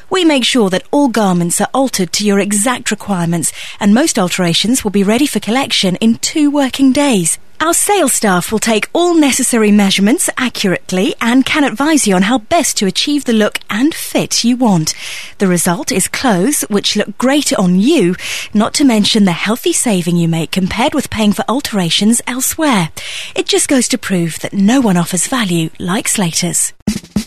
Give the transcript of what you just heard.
We make sure that all garments are altered to your exact requirements, and most alterations will be ready for collection in 2 working days. Our sales staff will take all necessary measurements accurately and can advise you on how best to achieve the look and fit you want. The result is clothes which look great on you, not to mention the healthy saving you make compared with paying for alterations elsewhere. It just goes to prove that no one offers value like Slaters.